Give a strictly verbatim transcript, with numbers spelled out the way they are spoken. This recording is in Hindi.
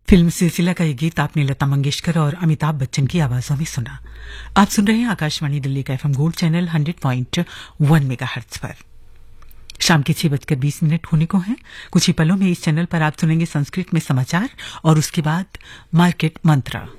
फिल्म सिलसिला का ये गीत आपने लता मंगेशकर और अमिताभ बच्चन की आवाजों में सुना। आप सुन रहे हैं आकाशवाणी दिल्ली का FM gold channel hundred point one megahertz पर। शाम के छह बजकर बीस मिनट होने को हैं। कुछ ही पलों में इस चैनल पर आप सुनेंगे संस्कृत में समाचार और उसके बाद मार्केट मंत्रा।